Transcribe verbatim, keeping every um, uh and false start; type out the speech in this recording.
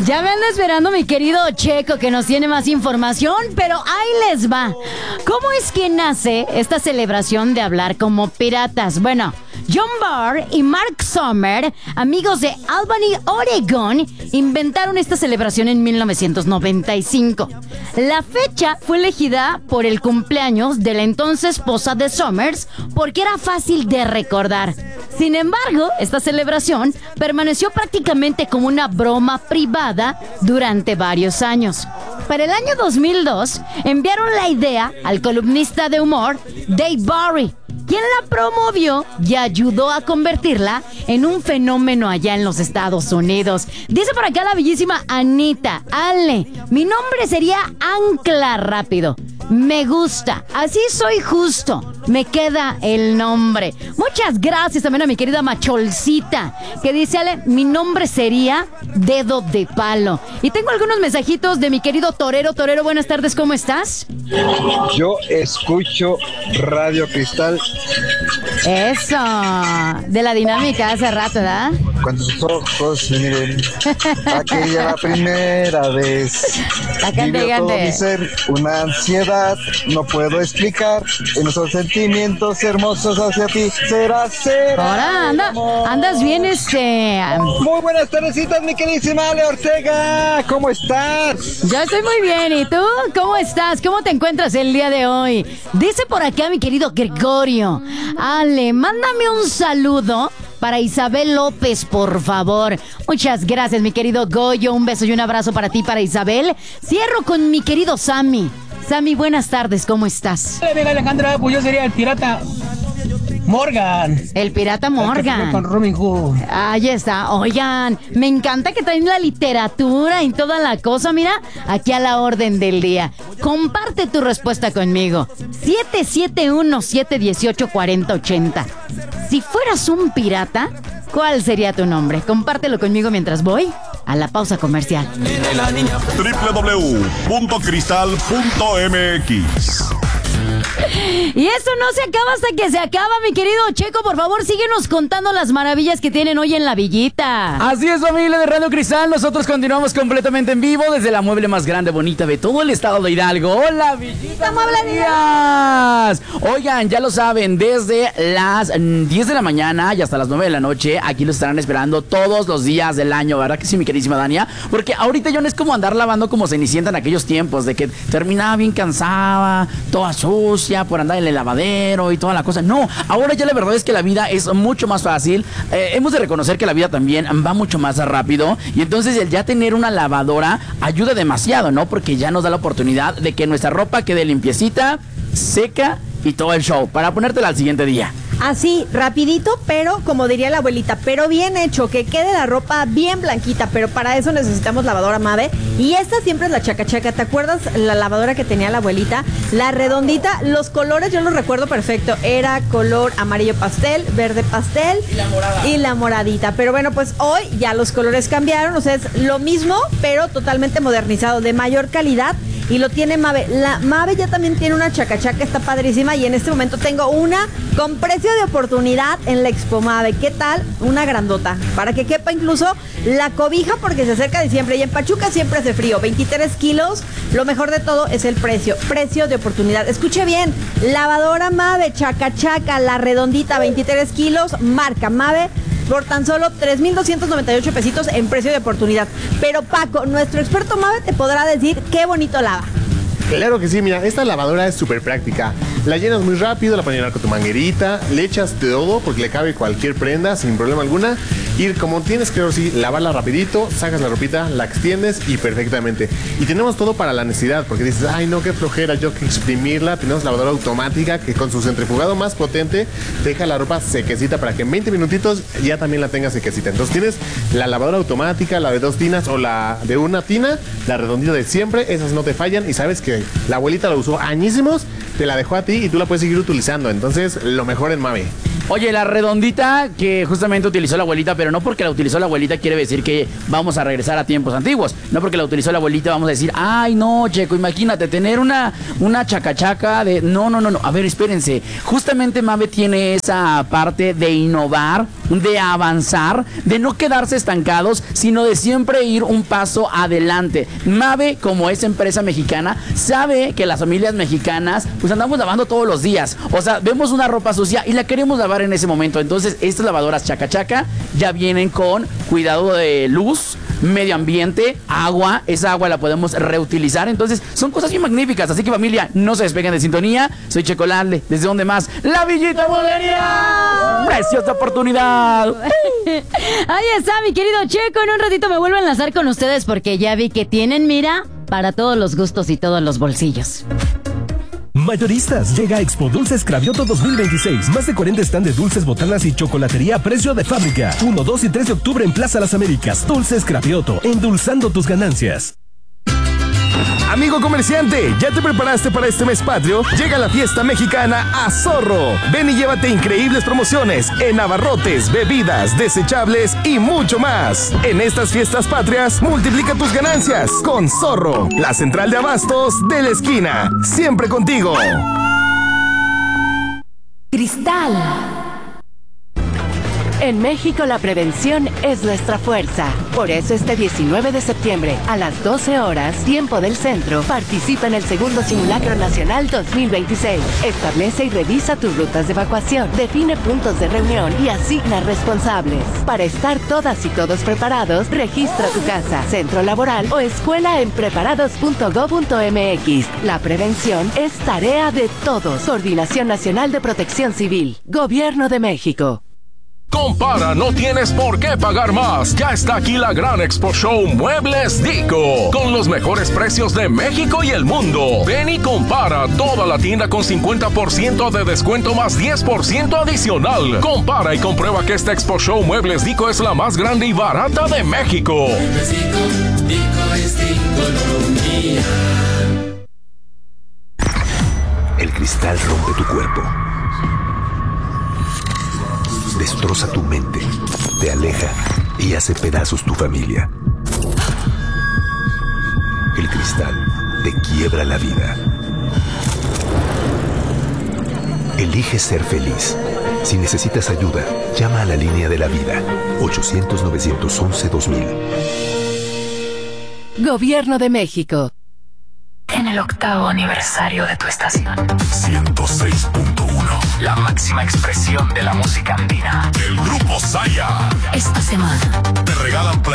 Ya me anda esperando mi querido Checo, que nos tiene más información, pero ahí les va. ¿Cómo es que nace esta celebración de hablar como piratas? Bueno, John Barr y Mark Sommer, amigos de Albany, Oregon, inventaron esta celebración en mil novecientos noventa y cinco. La fecha fue elegida por el cumpleaños de la entonces esposa de Sommers porque era fácil de recordar. Sin embargo, esta celebración permaneció prácticamente como una broma privada durante varios años. Para el año dos mil dos, enviaron la idea al columnista de humor Dave Barry, quien la promovió y ayudó a convertirla en un fenómeno allá en los Estados Unidos. Dice por acá la bellísima Anita: Ale, mi nombre sería Ancla Rápido. Me gusta, así soy justo. Me queda el nombre. Muchas gracias también a mi querida Macholcita, que dice: Ale, mi nombre sería Dedo de Palo. Y tengo algunos mensajitos de mi querido Torero. Torero, buenas tardes, ¿cómo estás? Yo escucho Radio Cristal. Eso, de la dinámica hace rato, ¿verdad? Cuando sus ojos me miren, aquella la primera vez. Vivió todo mi ser, una ansiedad, no puedo explicar. En esos sentimientos hermosos hacia ti, será, será. Ahora anda, andas bien, este. Muy buenas tardecitas, mi queridísima Ale Ortega. ¿Cómo estás? Yo estoy muy bien, ¿y tú? ¿Cómo estás? ¿Cómo te encuentras el día de hoy? Dice por acá mi querido Gregorio: Ale, mándame un saludo para Isabel López, por favor. Muchas gracias, mi querido Goyo. Un beso y un abrazo para ti, para Isabel. Cierro con mi querido Sammy. Sammy, buenas tardes, ¿cómo estás? Hola, Alejandra, pues yo sería el pirata Morgan. El pirata Morgan. El con Robin Hood. Ahí está. Oigan, me encanta que traen la literatura y toda la cosa. Mira, aquí a la orden del día. Comparte tu respuesta conmigo. siete siete uno, siete uno ocho, cuatro cero ocho cero. Si fueras un pirata, ¿cuál sería tu nombre? Compártelo conmigo mientras voy a la pausa comercial. doble u doble u doble u punto cristal punto m x. Y esto no se acaba hasta que se acaba, mi querido Checo. Por favor, síguenos contando las maravillas que tienen hoy en la villita. Así es, familia de Radio Cristal. Nosotros continuamos completamente en vivo desde la mueble más grande, bonita de todo el estado de Hidalgo. ¡Hola, Villita Mueble Díaz! Oigan, ya lo saben, desde las diez de la mañana y hasta las nueve de la noche, aquí los estarán esperando todos los días del año, ¿verdad que sí, mi queridísima Dania? Porque ahorita ya no es como andar lavando como Cenicienta en aquellos tiempos, de que terminaba bien cansada, toda sucia, por andar en el lavadero y toda la cosa. No, ahora ya la verdad es que la vida es mucho más fácil. Eh, hemos de reconocer que la vida también va mucho más rápido, y entonces el ya tener una lavadora ayuda demasiado, ¿no? Porque ya nos da la oportunidad de que nuestra ropa quede limpiecita, seca y todo el show para ponértela al siguiente día. Así, rapidito, pero como diría la abuelita, pero bien hecho, que quede la ropa bien blanquita, pero para eso necesitamos lavadora Mave. Y esta siempre es la chaca chaca. ¿Te acuerdas la lavadora que tenía la abuelita? La redondita, los colores yo los recuerdo perfecto. Era color amarillo pastel, verde pastel y la morada. Y la moradita. Pero bueno, pues hoy ya los colores cambiaron, o sea, es lo mismo, pero totalmente modernizado, de mayor calidad. Y lo tiene Mave. La Mave ya también tiene una chacachaca, está padrísima. Y en este momento tengo una con precio de oportunidad en la Expo Mave. ¿Qué tal? Una grandota. Para que quepa incluso la cobija, porque se acerca diciembre. Y en Pachuca siempre hace frío. veintitrés kilos. Lo mejor de todo es el precio. Precio de oportunidad. Escuche bien. Lavadora Mave, chacachaca, la redondita, veintitrés kilos. Marca Mave. Por tan solo tres mil doscientos noventa y ocho pesitos en precio de oportunidad. Pero Paco, nuestro experto Mave, te podrá decir qué bonito lava. Claro que sí, mira, esta lavadora es súper práctica. La llenas muy rápido, la puedes llenar con tu manguerita, le echas todo porque le cabe cualquier prenda sin problema alguna. Y como tienes que, sí, lavarla rapidito, sacas la ropita, la extiendes y perfectamente. Y tenemos todo para la necesidad, porque dices, ay no, qué flojera, yo que exprimirla. Tenemos lavadora automática que con su centrifugado más potente te deja la ropa sequecita para que en veinte minutitos ya también la tengas sequecita. Entonces tienes la lavadora automática, la de dos tinas o la de una tina, la redondita de siempre, esas no te fallan y sabes que la abuelita la usó añísimos, te la dejó a ti y tú la puedes seguir utilizando. Entonces, lo mejor en Mave. Oye, la redondita que justamente utilizó la abuelita, pero no porque la utilizó la abuelita quiere decir que vamos a regresar a tiempos antiguos. No porque la utilizó la abuelita vamos a decir, ay no, Checo, imagínate tener una, una chacachaca de... No, no, no, no, a ver, espérense. Justamente Mave tiene esa parte de innovar de avanzar, de no quedarse estancados, sino de siempre ir un paso adelante. Mave, como es empresa mexicana, sabe que las familias mexicanas pues andamos lavando todos los días. O sea, vemos una ropa sucia y la queremos lavar en ese momento. Entonces, estas lavadoras Chaca Chaca ya vienen con cuidado de luz, medio ambiente, agua. Esa agua la podemos reutilizar. Entonces, son cosas bien magníficas. Así que, familia, no se despeguen de sintonía. Soy Checolate. ¿Desde dónde más? ¡La Villita Mueblería! ¡Preciosa oportunidad! Ahí está, mi querido Checo. En un ratito me vuelvo a enlazar con ustedes porque ya vi que tienen, mira, para todos los gustos y todos los bolsillos. Mayoristas, llega a Expo Dulces Cravioto dos mil veintiséis. Más de cuarenta stand de dulces, botanas y chocolatería a precio de fábrica. uno, dos y tres de octubre en Plaza Las Américas. Dulces Cravioto, endulzando tus ganancias. Amigo comerciante, ¿ya te preparaste para este mes patrio? Llega la fiesta mexicana a Zorro. Ven y llévate increíbles promociones en abarrotes, bebidas, desechables y mucho más. En estas fiestas patrias, multiplica tus ganancias con Zorro, la central de abastos de la esquina. Siempre contigo. Cristal. En México la prevención es nuestra fuerza. Por eso este diecinueve de septiembre a las doce horas, tiempo del centro, participa en el segundo Simulacro Nacional dos mil veintiséis. Establece y revisa tus rutas de evacuación, define puntos de reunión y asigna responsables. Para estar todas y todos preparados, registra tu casa, centro laboral o escuela en preparados punto gob punto mx. La prevención es tarea de todos. Coordinación Nacional de Protección Civil. Gobierno de México. Compara, no tienes por qué pagar más. Ya está aquí la gran Expo Show Muebles Dico, con los mejores precios de México y el mundo. Ven y compara, toda la tienda con cincuenta por ciento de descuento más diez por ciento adicional. Compara y comprueba que esta Expo Show Muebles Dico es la más grande y barata de México. Muebles Dico, Dico es Diconomía. El cristal rompe tu cuerpo, destroza tu mente, te aleja y hace pedazos tu familia. El cristal te quiebra la vida. Elige ser feliz. Si necesitas ayuda, llama a la línea de la vida. ochocientos, novecientos once, dos mil. Gobierno de México. En el octavo aniversario de tu estación. ciento seis punto uno. La máxima expresión de la música andina. El Grupo Saya. Esta semana te regalan play.